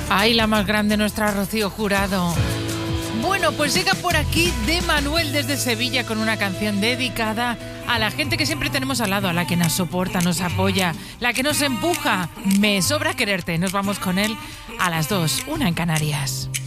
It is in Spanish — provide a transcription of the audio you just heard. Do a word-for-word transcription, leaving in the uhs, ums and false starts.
Ay, la más grande, nuestra Rocío Jurado. Bueno, pues llega por aquí de Manuel desde Sevilla con una canción dedicada a la gente que siempre tenemos al lado, a la que nos soporta, nos apoya, la que nos empuja. Me sobra quererte. Nos vamos con él a las dos, una en Canarias.